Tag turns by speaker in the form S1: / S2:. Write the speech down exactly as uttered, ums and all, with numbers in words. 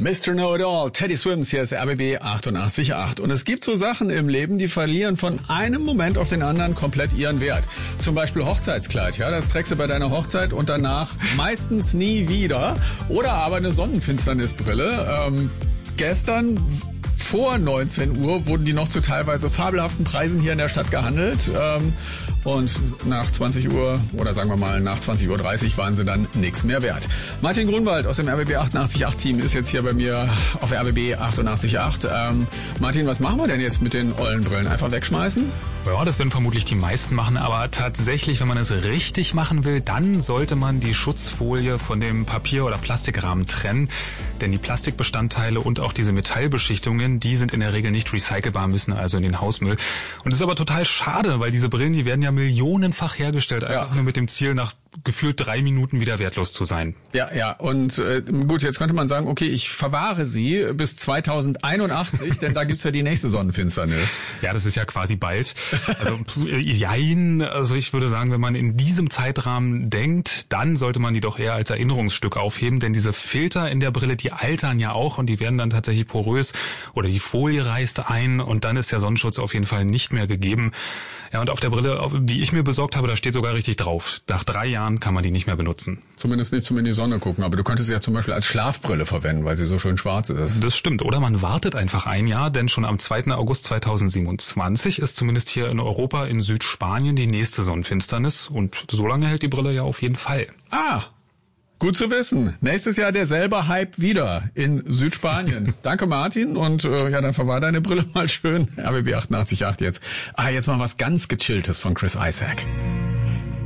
S1: Mister Know-it-all, Teddy Swims, hier ist R B B achtundachtzig Komma acht. Und es gibt so Sachen im Leben, die verlieren von einem Moment auf den anderen komplett ihren Wert. Zum Beispiel Hochzeitskleid, ja, das trägst du bei deiner Hochzeit und danach meistens nie wieder. Oder aber eine Sonnenfinsternisbrille. Ähm, gestern vor neunzehn Uhr wurden die noch zu teilweise fabelhaften Preisen hier in der Stadt gehandelt. Ähm, und nach zwanzig Uhr oder sagen wir mal nach zwanzig Uhr dreißig waren sie dann nichts mehr wert. Martin Grunwald aus dem R B B achtundachtzig Komma acht Team ist jetzt hier bei mir auf R B B achtundachtzig Komma acht. Ähm, Martin, was machen wir denn jetzt mit den ollen Brillen? Einfach wegschmeißen?
S2: Ja, das werden vermutlich die meisten machen, aber tatsächlich, wenn man es richtig machen will, dann sollte man die Schutzfolie von dem Papier- oder Plastikrahmen trennen, denn die Plastikbestandteile und auch diese Metallbeschichtungen, die sind in der Regel nicht recycelbar, müssen also in den Hausmüll. Und das ist aber total schade, weil diese Brillen, die werden ja millionenfach hergestellt, einfach ja. nur mit dem Ziel, nach gefühlt drei Minuten wieder wertlos zu sein.
S1: Ja, ja, und äh, gut, jetzt könnte man sagen, okay, ich verwahre sie bis zweitausendeinundachtzig, denn da gibt's ja die nächste Sonnenfinsternis.
S2: Ja, das ist ja quasi bald. Also jein, also ich würde sagen, wenn man in diesem Zeitrahmen denkt, dann sollte man die doch eher als Erinnerungsstück aufheben, denn diese Filter in der Brille, die altern ja auch und die werden dann tatsächlich porös oder die Folie reißt ein und dann ist der Sonnenschutz auf jeden Fall nicht mehr gegeben. Ja, und auf der Brille, die ich mir besorgt habe, da steht sogar richtig drauf. Nach drei Jahren kann man die nicht mehr benutzen.
S1: Zumindest nicht zum in die Sonne gucken, aber du könntest sie ja zum Beispiel als Schlafbrille verwenden, weil sie so schön schwarz ist.
S2: Das stimmt, oder man wartet einfach ein Jahr, denn schon am zweiten August zweitausendsiebenundzwanzig ist zumindest hier in Europa, in Südspanien, die nächste Sonnenfinsternis und so lange hält die Brille ja auf jeden Fall.
S1: Ah, gut zu wissen. Nächstes Jahr derselbe Hype wieder in Südspanien. Danke Martin und äh, ja, dann verwahr deine Brille mal schön. R B B achtundachtzig Komma acht jetzt. Ah, jetzt mal was ganz Gechilltes von Chris Isaak.